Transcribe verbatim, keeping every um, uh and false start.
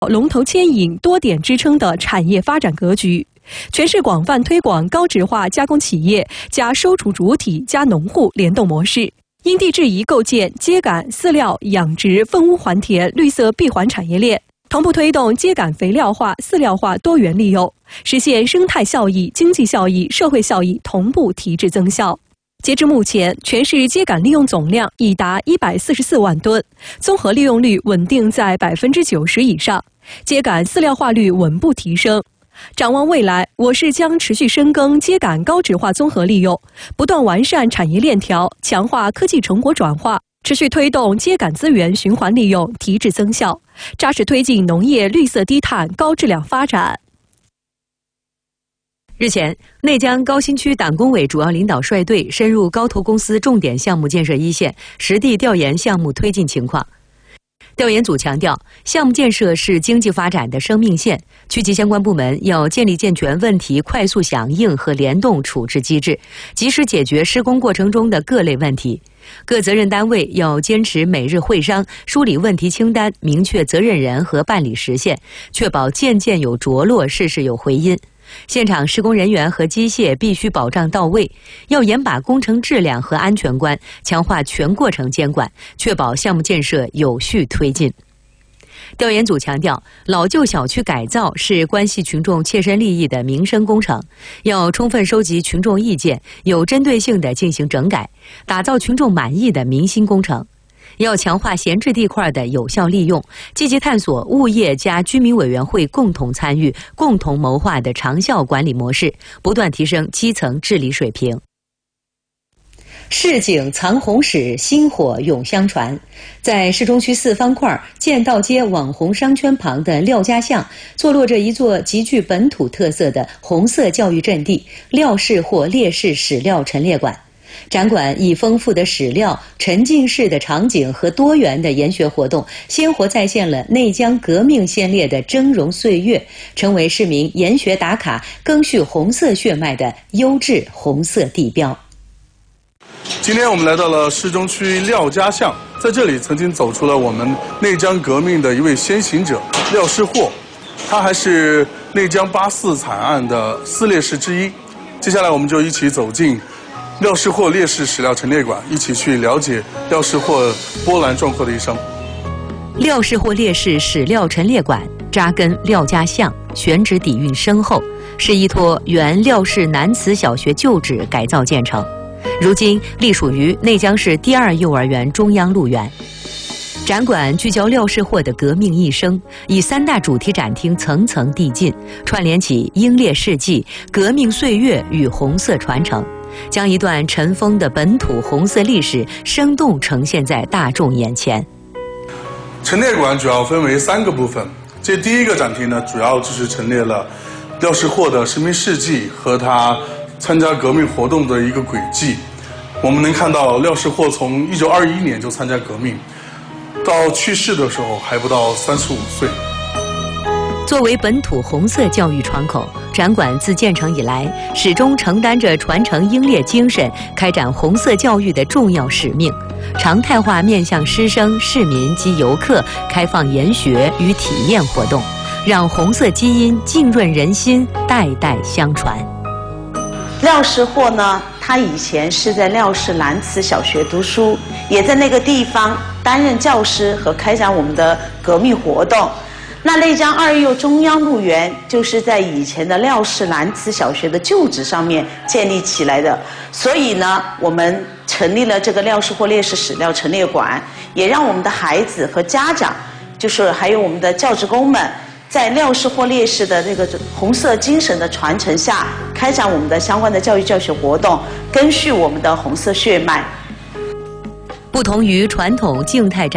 龙头牵引、多点支撑的产业发展格局，全市广泛推广高质化加工企业加收储主体加农户联动模式，因地制宜构建秸秆、饲料、养殖、分污还田绿色闭环产业链，同步推动秸秆肥料化、饲料化多元利用，实现生态效益、经济效益、社会效益同步提质增效。截至目前，全市秸秆利用总量已达一百四十四万吨，综合利用率稳定在百分之九十以上，秸秆饲料化率稳步提升。展望未来，我市将持续深耕秸秆高质化综合利用，不断完善产业链条，强化科技成果转化，持续推动秸秆资源循环利用提质增效，扎实推进农业绿色低碳高质量发展。 日前，内江高新区党工委主要领导率队深入高投公司重点项目建设一线，实地调研项目推进情况。调研组强调，项目建设是经济发展的生命线，区级相关部门要建立健全问题快速响应和联动处置机制，及时解决施工过程中的各类问题。各责任单位要坚持每日会商，梳理问题清单，明确责任人和办理时限，确保件件有着落，事事有回音。现场施工人员和机械必须保障到位，要严把工程质量和安全关，强化全过程监管，确保项目建设有序推进。调研组强调，老旧小区改造是关系群众切身利益的民生工程，要充分收集群众意见，有针对性地进行整改，打造群众满意的民心工程。要强化闲置地块的有效利用，积极探索物业加居民委员会共同参与、共同谋划的长效管理模式，不断提升基层治理水平。市井藏红史，薪火永相传。在市中区四方块建道街网红商圈旁的廖家巷，坐落着一座极具本土特色的红色教育阵地——廖氏或烈士史料陈列馆。展馆以丰富的史料、沉浸式的场景和多元的研学活动，鲜活再现了内江革命先烈的峥嵘岁月，成为市民研学打卡、赓续红色血脉的优质红色地标。 今天我们来到了市中区廖家巷，在这里曾经走出了我们内江革命的一位先行者廖世霍，他还是内江八四惨案的四烈士之一。接下来我们就一起走进廖世霍烈士史料陈列馆，一起去了解廖世霍波澜壮阔的一生。 廖世霍烈士史料陈列馆扎根廖家巷，选址底蕴深厚，是依托原廖氏南慈小学旧址改造建成，如今隶属于内江市第二幼儿园中央路园。展馆聚焦廖世霍的革命一生，以三大主题展厅层层递进，串联起英烈事迹、革命岁月与红色传承，将一段尘封的本土红色历史生动呈现在大众眼前。 陈列馆主要分为三个部分，这第一个展厅呢，主要就是陈列了廖世霍的生命事迹和他参加革命活动的一个轨迹。我们能看到廖世霍从一九二一年就参加革命，到去世的时候还不到三十五岁。 作为本土红色教育窗口，展馆自建成以来，始终承担着传承英烈精神、开展红色教育的重要使命，常态化面向师生、市民及游客开放研学与体验活动，让红色基因浸润人心，代代相传。 廖世霍呢，他以前是在廖氏南慈小学读书，也在那个地方担任教师和开展我们的革命活动。那内江二幼中央路园就是在以前的廖氏南慈小学的旧址上面建立起来的，所以呢，我们成立了这个廖世霍烈士史料陈列馆，也让我们的孩子和家长，就是还有我们的教职工们，在廖世霍烈士的这个红色精神的传承下，开展我们的相关的教育教学活动，赓续我们的红色血脉。 不同于传统静态展